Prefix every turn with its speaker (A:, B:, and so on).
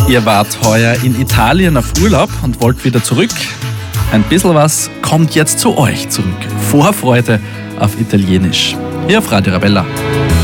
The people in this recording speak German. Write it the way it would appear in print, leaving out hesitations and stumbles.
A: Ihr wart heuer in Italien auf Urlaub und wollt wieder zurück. Ein bisschen was kommt jetzt zu euch zurück. Vorfreude auf Italienisch. Hier auf Radio Arabella.